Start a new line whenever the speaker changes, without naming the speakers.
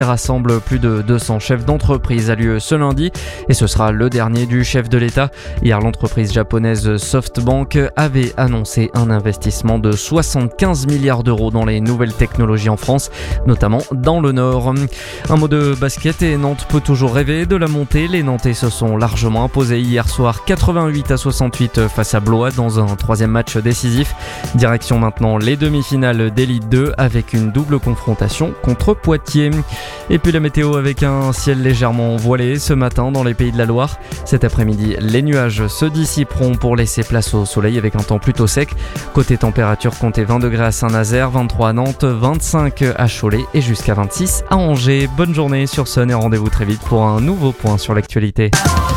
rassemble plus de 200 chefs d'entreprise a lieu ce lundi et ce sera le dernier du chef de l'État. Hier, l'entreprise japonaise SoftBank avait annoncé un investissement de 75 milliards d'euros dans les nouvelles technologies en France, notamment dans le Nord. Un mot de basket et Nantes peut toujours rêver de la montée. Les Nantais se sont largement imposés hier soir 88-68 face à Blois dans un troisième match décisif. Direction maintenant les demi-finales d'Élite 2 avec une double confrontation contre Poitiers. Et puis la météo avec un ciel légèrement voilé ce matin dans les Pays de la Loire. Cet après-midi, les nuages se dissiperont pour laisser place au soleil avec un temps plutôt sec. Côté température, comptez 20 degrés à Saint-Nazaire, 23 à Nantes, 25 à Cholet et jusqu'à 26 à Angers. Bonne journée sur Sun et rendez-vous très vite pour un nouveau point sur l'actualité.